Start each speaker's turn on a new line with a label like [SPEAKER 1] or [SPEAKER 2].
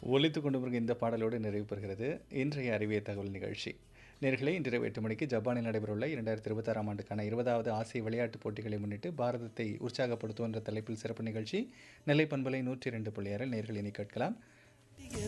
[SPEAKER 1] ஒலித்துக் கொண்டிருக்கும் இந்த பாடலோடு நிறைவு பெறுகிறது இன்றைய அறிவியல் தகவல் நிகழ்ச்சி. நேயர்களே, இன்று இரவு 8 மணிக்கு ஜப்பானில் நடைபெறவுள்ள 2026ஆம் ஆண்டுக்கான 20வது ஆசிய விளையாட்டுப் போட்டிகளை முன்னிட்டு பாரதத்தை உற்சாகப்படுத்தும் என்ற தலைப்பில் சிறப்பு நிகழ்ச்சி நெல்லை பண்பலை 102.6 நேயர்கள் இனி கேட்கலாம்.